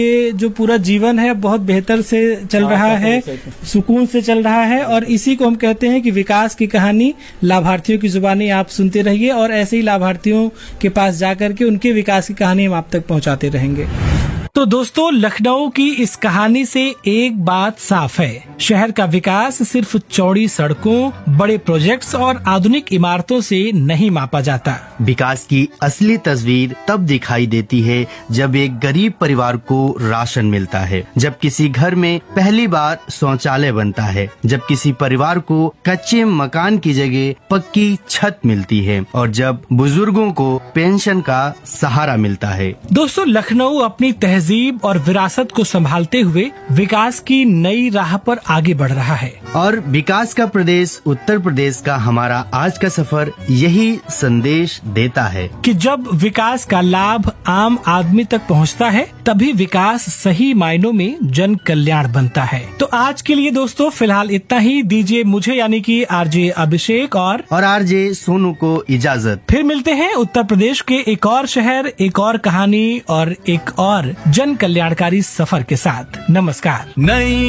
ये जो पूरा जीवन है बहुत बेहतर से चल रहा है, सुकून से चल रहा है, और इसी को हम कहते हैं कि विकास की कहानी लाभार्थियों की जुबानी आप सुनते रहिए और ऐसे ही लाभार्थियों के पास जाकर के उनके विकास की कहानी हम आप तक पहुंचाते रहेंगे। तो दोस्तों, लखनऊ की इस कहानी से एक बात साफ है, शहर का विकास सिर्फ चौड़ी सड़कों, बड़े प्रोजेक्ट्स और आधुनिक इमारतों से नहीं मापा जाता। विकास की असली तस्वीर तब दिखाई देती है जब एक गरीब परिवार को राशन मिलता है, जब किसी घर में पहली बार शौचालय बनता है, जब किसी परिवार को कच्चे मकान की जगह पक्की छत मिलती है और जब बुजुर्गों को पेंशन का सहारा मिलता है। दोस्तों, लखनऊ अपनी तहजीब और विरासत को संभालते हुए विकास की नई राह पर आगे बढ़ रहा है। और विकास का प्रदेश उत्तर प्रदेश का हमारा आज का सफर यही संदेश देता है कि जब विकास का लाभ आम आदमी तक पहुंचता है तभी विकास सही मायनों में जन कल्याण बनता है। तो आज के लिए दोस्तों फिलहाल इतना ही। दीजिए मुझे यानी कि आरजे अभिषेक और आरजे सोनू को इजाजत। फिर मिलते हैं उत्तर प्रदेश के एक और शहर, एक और कहानी और एक और जन कल्याणकारी सफर के साथ। नमस्कार। नई